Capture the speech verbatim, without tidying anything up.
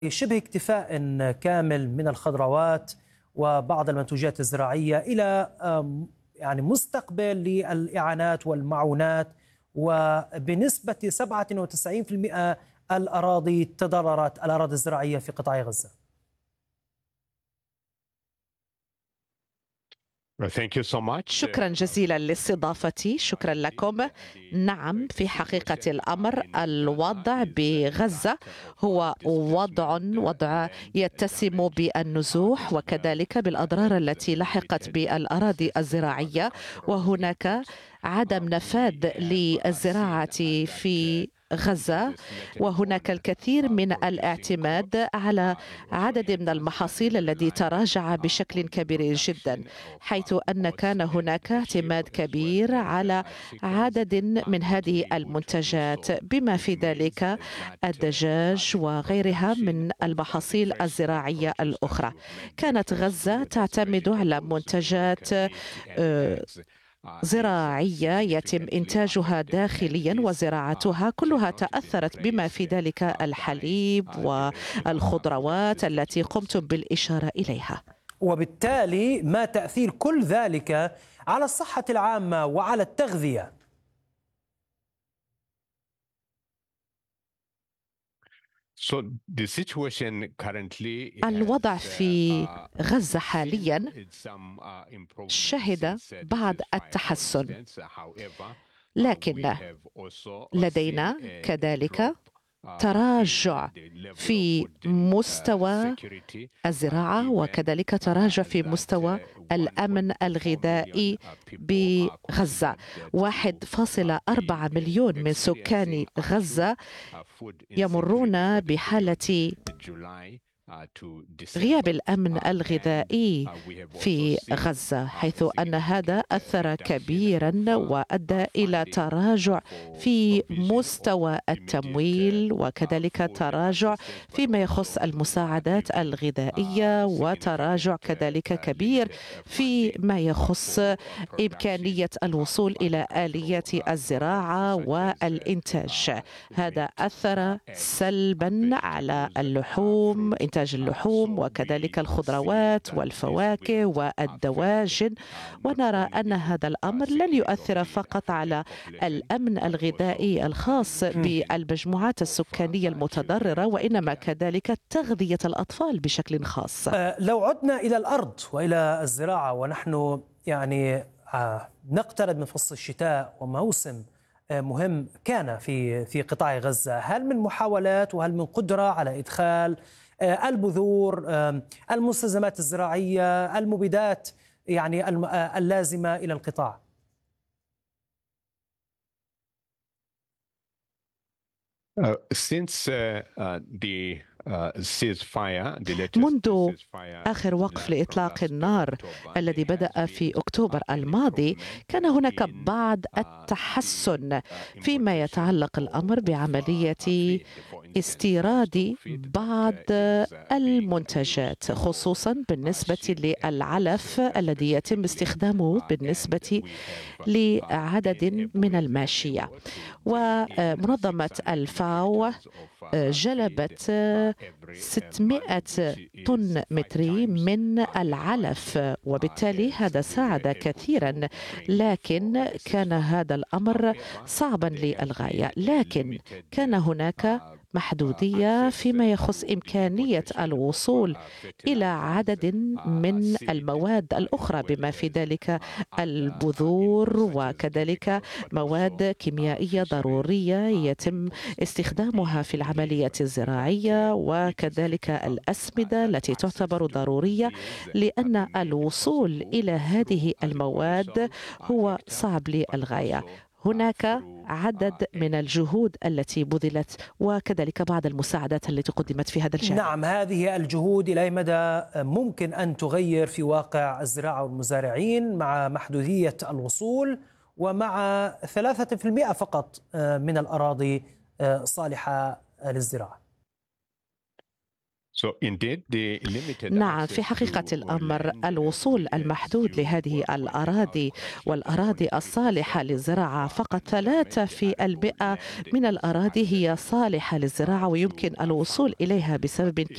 شبه اكتفاء كامل من الخضروات وبعض المنتوجات الزراعية إلى آم، يعني مستقبل للإعانات والمعونات، وبنسبة سبعة وتسعين بالمئة الأراضي تضررت، الأراضي الزراعية في قطاع غزة. Thank you so much. شكرا جزيلا لاستضافتي. شكرا لكم. نعم، في حقيقة الأمر الوضع بغزة هو وضع وضع يتسم بالنزوح وكذلك بالأضرار التي لحقت بالأراضي الزراعية، وهناك عدم نفاذ للزراعة في غزة، وهناك الكثير من الاعتماد على عدد من المحاصيل الذي تراجع بشكل كبير جدا، حيث أن كان هناك اعتماد كبير على عدد من هذه المنتجات بما في ذلك الدجاج وغيرها من المحاصيل الزراعية الأخرى. كانت غزة تعتمد على منتجات زراعية يتم إنتاجها داخليا وزراعتها كلها تأثرت بما في ذلك الحليب والخضروات التي قمتم بالإشارة إليها. وبالتالي ما تأثير كل ذلك على الصحة العامة وعلى التغذية؟ So the situation currently الوضع has, في uh, غزة حاليا some, uh, improvements شهد since, uh, بعض this التحسن، incident. However, uh, لكن we have also لدينا seen a كذلك drop, uh, تراجع in the level في of food, uh, مستوى security, uh, الزراعة، given, وكذلك uh, تراجع في that, مستوى uh, الأمن one point four الغذائي million, uh, people are بغزة. considered that واحد to, فاصلة uh, أربعة be مليون من سكان experiencing غزة acute, uh, food يمرون insecurity for the بحالة period July, uh, to غياب December. الأمن Uh, الغذائي and, uh, we have في also seen, غزة، uh, حيث أن هذا significant, uh, أثر reduction كبيرا of, uh, وأدى إلى funding تراجع for في provision of مستوى immediate, التمويل، uh, وكذلك food تراجع assistance, but فيما also, يخص uh, المساعدات even, الغذائية، uh, وتراجع significant, uh, كذلك uh, كبير limited, uh, فيما funding, uh, يخص for, uh, production, إمكانية uh, الوصول of إلى agricultural, آليات uh, الزراعة products such as, uh, والإنتاج. uh, هذا meat, أثر uh, eggs, uh, سلبا على vegetables, uh, اللحوم، fruit. إنتاج Uh, اللحوم so وكذلك we see الخضروات that this والفواكه will affect, والدواجن، uh, not ونرى only أن the هذا food, uh, الأمر لن security of يؤثر the فقط على affected population, الأمن but also, الغذائي uh, الخاص the nutrition بالمجموعات of, uh, السكانية uh, المتضررة، children. وإنما كذلك تغذية الأطفال بشكل خاص. آه، لو عدنا إلى الأرض وإلى الزراعة، ونحن يعني آه، نقترب من فصل الشتاء وموسم آه، مهم كان في في قطاع غزة، هل من محاولات وهل من قدرة على إدخال آه، البذور، آه، المستلزمات الزراعية، المبيدات يعني الم- آه، اللازمة إلى القطاع؟ Uh, since uh, uh, the uh, ceasefire, the latest منذ ceasefire آخر last وقف from لإطلاق last النار October, الذي there has بدأ been في uh, أكتوبر an الماضي، improvement كان هناك in بعض uh, التحسن the uh, فيما importation يتعلق of, الأمر of uh, بعملية uh, feed, for instance, استيراد livestock feed that بعض uh, is uh, being المنتجات، used for خصوصا uh, بالنسبة sheep and للعلف goats uh, الذي يتم specifically, استخدامه uh, and بالنسبة we have uh, لعدد been able من and الماشية. able to bring in ومنظمة six hundred metric الفاو tons of uh, جلبت feed uh, every uh, ستمائة month, which طن is five متري times من uh, as العلف، much وبالتالي as هذا we ساعد were able كثيرا، to bring لكن before the كان ceasefire. هذا الأمر However, صعبا there has للغاية، been a لكن limited كان uh, هناك uh, محدودية access فيما يخص to the إمكانية importation of الوصول uh, إلى fertilizers, عدد uh, من seed, المواد uh, as الأخرى well بما في as ذلك uh, other uh, البذور، inputs such as وكذلك chemicals, but مواد also uh, كيميائية fisheries ضرورية uh, يتم inputs that can استخدامها be في العملية delivered. الزراعية، But uh, it is وكذلك critical uh, الأسمدة that التي access تعتبر to ضرورية، these uh, لأن be made الوصول possible إلى هذه through المواد agricultural uh, هو sector, صعب but للغاية. also uh, هناك through عدد uh, من الجهود التي بذلت، وكذلك بعض المساعدات التي قدمت في هذا الجانب. نعم، هذه الجهود إلى أي مدى ممكن أن تغير في واقع الزراعة والمزارعين مع محدودية الوصول ومع ثلاثة بالمئة فقط من الأراضي صالحة للزراعة؟ نعم، في حقيقة الأمر الوصول المحدود لهذه الأراضي والأراضي الصالحة للزراعة، فقط ثلاثة في المئة من الأراضي هي صالحة للزراعة ويمكن الوصول إليها بسبب